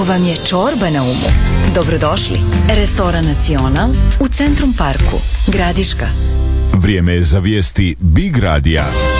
vam je čorba na umu, dobrodošli. Restoran Nacional u Centrum Parku, Gradiška. Vrijeme je za vijesti Big Radija.